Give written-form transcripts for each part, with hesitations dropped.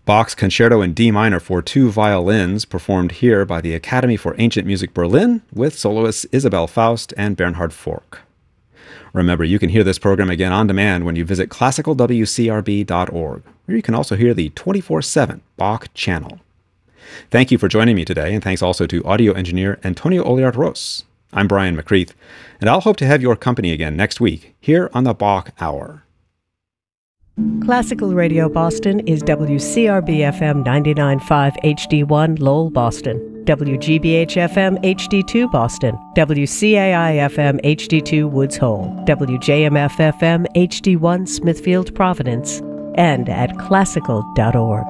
Bach's Concerto in D minor for two violins, performed here by the Academy for Ancient Music Berlin with soloists Isabel Faust and Bernhard Fork. Remember, you can hear this program again on demand when you visit classicalwcrb.org, where you can also hear the 24/7 Bach channel. Thank you for joining me today, and thanks also to audio engineer Antonio Oliart-Ros. I'm Brian McCreath, and I'll hope to have your company again next week here on the Bach Hour. Classical Radio Boston is WCRB-FM 99.5 HD1 Lowell, Boston, WGBH-FM HD2 Boston, WCAI-FM HD2 Woods Hole, WJMF-FM HD1 Smithfield, Providence, and at classical.org.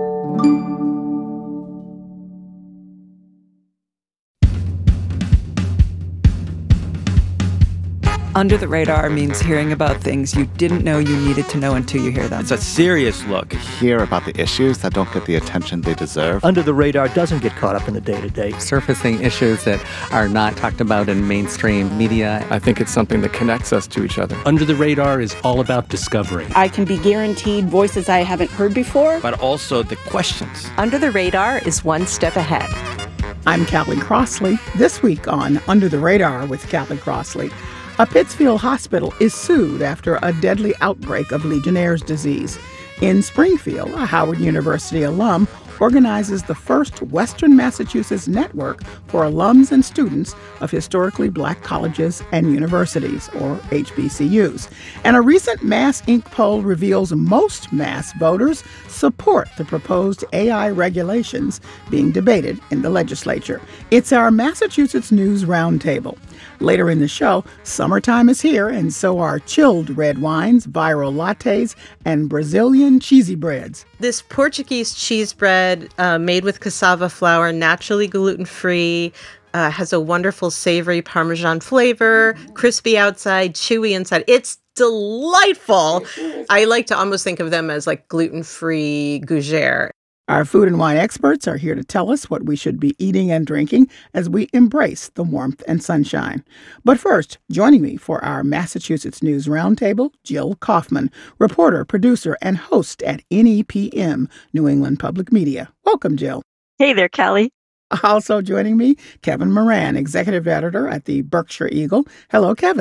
Under the Radar means hearing about things you didn't know you needed to know until you hear them. It's a serious look. Hear about the issues that don't get the attention they deserve. Under the Radar doesn't get caught up in the day-to-day. Surfacing issues that are not talked about in mainstream media. I think it's something that connects us to each other. Under the Radar is all about discovery. I can be guaranteed voices I haven't heard before. But also the questions. Under the Radar is one step ahead. I'm Callie Crossley. This week on Under the Radar with Callie Crossley, a Pittsfield hospital is sued after a deadly outbreak of Legionnaire's disease. In Springfield, a Howard University alum organizes the first Western Massachusetts network for alums and students of historically black colleges and universities, or HBCUs. And a recent Mass Inc. poll reveals most Mass voters support the proposed AI regulations being debated in the legislature. It's our Massachusetts News Roundtable. Later in the show, summertime is here, and so are chilled red wines, viral lattes, and Brazilian cheesy breads. This Portuguese cheese bread made with cassava flour, naturally gluten-free, has a wonderful savory Parmesan flavor, crispy outside, chewy inside. It's delightful. I like to almost think of them as like gluten-free gougere. Our food and wine experts are here to tell us what we should be eating and drinking as we embrace the warmth and sunshine. But first, joining me for our Massachusetts News Roundtable, Jill Kaufman, reporter, producer, and host at NEPM, New England Public Media. Welcome, Jill. Hey there, Callie. Also joining me, Kevin Moran, executive editor at the Berkshire Eagle. Hello, Kevin.